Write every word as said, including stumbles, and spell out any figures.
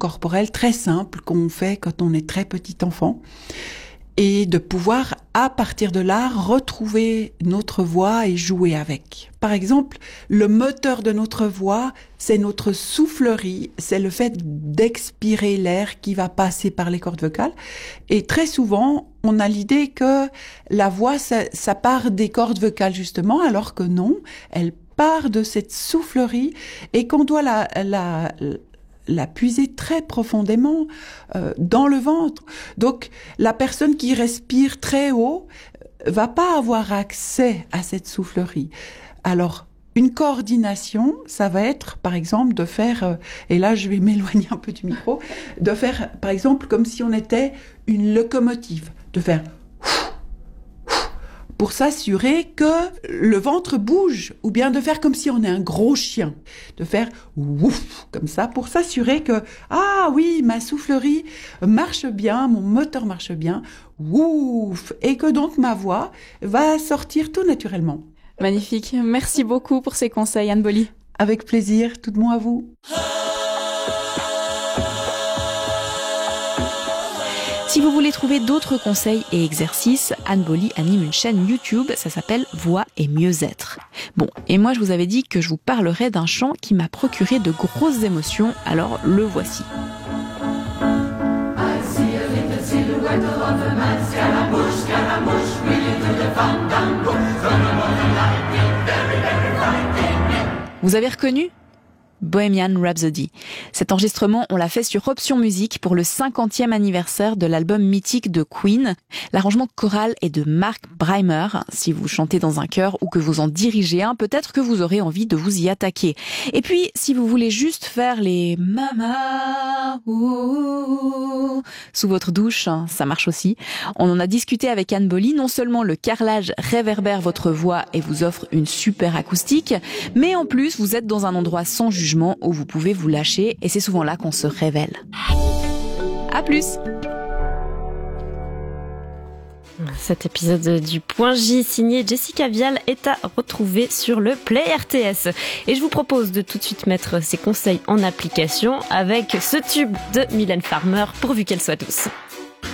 corporelle très simple qu'on fait quand on est très petit enfant. Et de pouvoir, à partir de là, retrouver notre voix et jouer avec. Par exemple, le moteur de notre voix, c'est notre soufflerie, c'est le fait d'expirer l'air qui va passer par les cordes vocales. Et très souvent, on a l'idée que la voix, ça, ça part des cordes vocales justement, alors que non, elle part de cette soufflerie et qu'on doit la... la la puiser très profondément euh, dans le ventre. Donc, la personne qui respire très haut va pas avoir accès à cette soufflerie. Alors, une coordination, ça va être, par exemple, de faire, euh, et là je vais m'éloigner un peu du micro, de faire, par exemple, comme si on était une locomotive, de faire pour s'assurer que le ventre bouge, ou bien de faire comme si on est un gros chien, de faire ouf comme ça, pour s'assurer que ah oui, ma soufflerie marche bien, mon moteur marche bien, ouf, et que donc ma voix va sortir tout naturellement. Magnifique, merci beaucoup pour ces conseils, Anne Boly. Avec plaisir, tout de bon à vous. Si vous voulez trouver d'autres conseils et exercices, Anne Boly anime une chaîne YouTube, ça s'appelle Voix et mieux-être. Bon, et moi je vous avais dit que je vous parlerais d'un chant qui m'a procuré de grosses émotions, alors le voici. Vous avez reconnu ? Bohemian Rhapsody. Cet enregistrement, on l'a fait sur Option Musique pour le cinquantième anniversaire de l'album mythique de Queen. L'arrangement choral est de Mark Brymer. Si vous chantez dans un chœur ou que vous en dirigez un, peut-être que vous aurez envie de vous y attaquer. Et puis, si vous voulez juste faire les mama ouh, sous votre douche, ça marche aussi. On en a discuté avec Anne Boly. Non seulement le carrelage réverbère votre voix et vous offre une super acoustique, mais en plus, vous êtes dans un endroit sans jugement où vous pouvez vous lâcher et c'est souvent là qu'on se révèle. À plus! Cet épisode du Point J signé Jessica Vial est à retrouver sur le Play R T S. Et je vous propose de tout de suite mettre ces conseils en application avec ce tube de Mylène Farmer, pourvu qu'elle soit douce.